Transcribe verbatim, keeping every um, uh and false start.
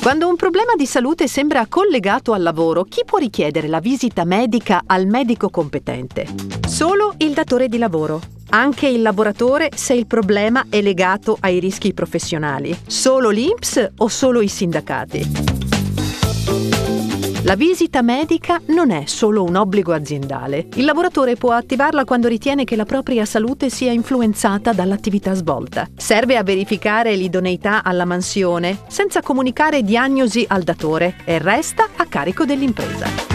Quando un problema di salute sembra collegato al lavoro, chi può richiedere la visita medica al medico competente? Solo il datore di lavoro. Anche il lavoratore se il problema è legato ai rischi professionali. Solo l'I N P S o solo i sindacati? La visita medica non è solo un obbligo aziendale. Il lavoratore può attivarla quando ritiene che la propria salute sia influenzata dall'attività svolta. Serve a verificare l'idoneità alla mansione senza comunicare diagnosi al datore e resta a carico dell'impresa.